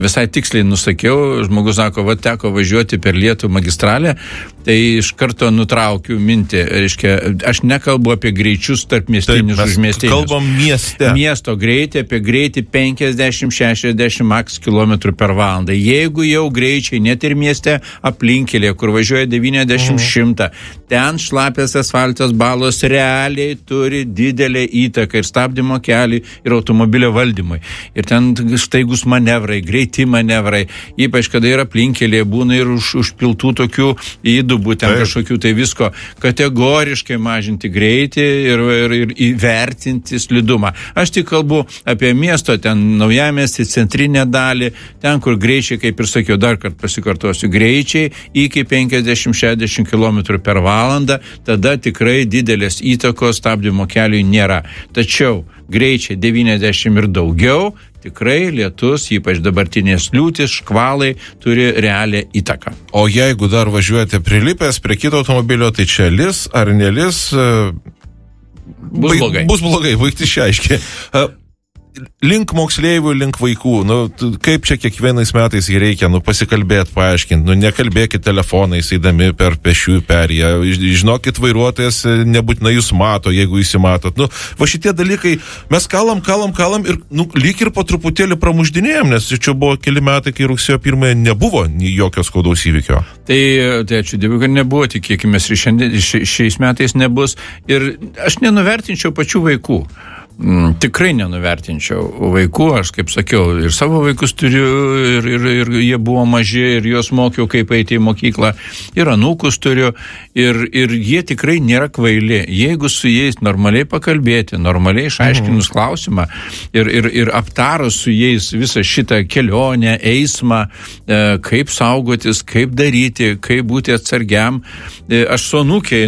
visai tiksliai nusakiau, žmogus sako, va teko važiuoti per lietų magistralę, tai iš karto nutraukiu mintį. Reiškia, aš nekalbu apie greičius tarp miestinius užmiestinius. Kalbam mieste. Miesto greitį, apie greitį 50-60 max km per valandą. Jeigu jau greičiai, net ir mieste aplinkelė, kur važiuoja 90-100, ten šlapės asfaltas balos realiai turi didelę įtaką ir stabdymo keliui, ir automobilio valdymui. Ir ten staigus manevrai, greiti manevrai, ypač kada yra aplinkelė, būna ir užpiltų tokių įdubų, ten kažkokių tai visko, kategoriškai mažinti greitį ir įvertinti slidumą. Aš tik kalbu apie miesto, ten naujamiestį, centrinę dalį, ten, kur greičiai, kaip ir sakiau, dar kartą pasikartosiu, greičiai iki 50-60 km per valandą, tada tikrai didelės įtakos stabdymo keliui nėra. Tačiau greičiai 90 ir daugiau, tikrai lietus, ypač dabartinės liūtis, škvalai turi realią įtaką. O jeigu dar važiuojate prilipęs prie kito automobilio, tai čia lis ar nelis? Bus blogai. Bus blogai, baigti šiaiškiai. Link moksleivių, link vaikų, kaip čia kiekvienais metais jį reikia, pasikalbėti, paaiškinti, nekalbėkit telefonais, eidami per pešiųjų perėją, žinokit, vairuotojas nebūtinai jūs mato, jeigu jūs matot. Va šitie dalykai, mes kalam ir lyg ir po truputėlį pramuždinėjom, nes čia buvo keli metai, kai rugsėjo 1 nebuvo jokio skaudaus įvykio. Tai ačiū Dievui, kad nebuvo, tikėkime, šiais metais nebus. Ir aš nenuvertinčiau pačių vaikų. Tikrai nenuvertinčiau vaikų, aš kaip sakiau, ir savo vaikus turiu, ir jie buvo maži, ir juos mokiau, kaip eiti į mokyklą, ir anūkus turiu, ir jie tikrai nėra kvaili. Jeigu su jais normaliai pakalbėti, normaliai išaiškinus klausimą, ir aptarus su jais visą šitą kelionę, eismą, kaip saugotis, kaip daryti, kaip būti atsargiam. Aš su anūkiai,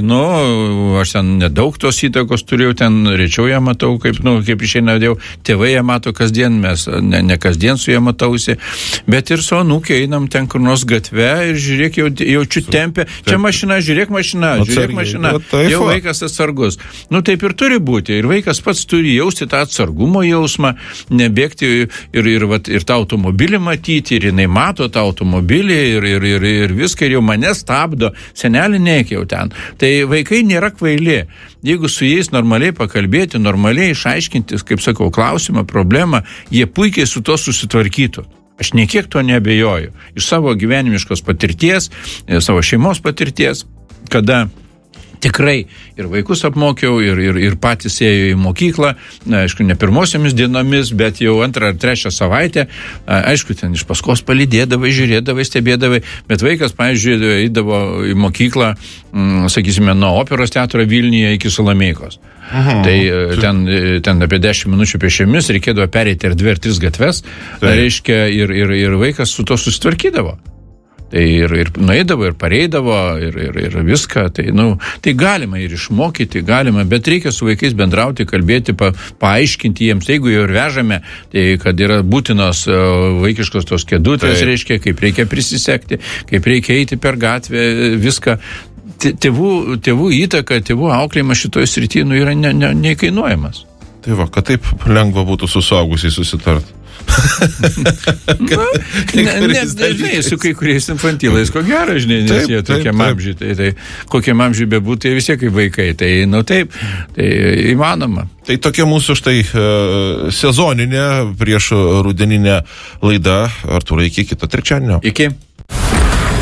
aš ten nedaug tos įtakos turėjau, ten rečiau ją matau, kaip išeina dėl tėvai ją mato kasdien, mes ne kasdien su ją matausi, bet ir su anūkiai einam ten kur nors gatve ir žiūrėk, jaučiu tempę, čia mašina, žiūrėk mašina, jau vaikas atsargus. Taip ir turi būti, ir vaikas pats turi jausti tą atsargumo jausmą, nebėgti ir tą automobilį matyti, ir jinai mato tą automobilį, ir viską, ir jau mane stabdo, senelį nekiau ten. Tai vaikai nėra kvaili. Jeigu su jais normaliai pakalbėti, normaliai išaiškintis, kaip sakau, klausimą, problemą, jie puikiai su to susitvarkytų. Aš niekiek to neabejoju. Iš savo gyvenimiškos patirties, savo šeimos patirties, kada tikrai ir vaikus apmokiau, ir patys ėjo į mokyklą, aišku, ne pirmosiomis dienomis, bet jau 2 ar 3 savaitę, aišku, ten iš paskos palydėdavai, žiūrėdavai, stebėdavai, bet vaikas, pavyzdžiui, eidavo į mokyklą, sakysime, nuo Operos teatro Vilniuje iki Salomėjos. Tai ten apie 10 minučių pėsčiomis reikėdavo pereiti ir 2 ar 3 gatves, reiškia, ir vaikas su to susitvarkydavo. Tai ir nueidavo, ir pareidavo, ir viską. Tai galima ir išmokyti, bet reikia su vaikais bendrauti, kalbėti, paaiškinti jiems. Jeigu jau ir vežame, tai kad yra būtinos vaikiškos tos kėdutės, reiškia, kaip reikia prisisekti, kaip reikia eiti per gatvę, viską. Tėvų įtaka, tėvų auklėjimas šitoje srityje yra neįkainuojamas. Tai va, kad taip lengva būtų su suaugusiai susitarti. Žinai, su kai kuriais infantilais, ko gero, žinai, nes jie tokiam amžiui, tai kokiam amžiui bebūtų, jie visi kaip vaikai, tai įmanoma. Tai tokia mūsų štai sezoninė prieš rudeninė laida. Artūrai, iki kito trečiadienio. Iki.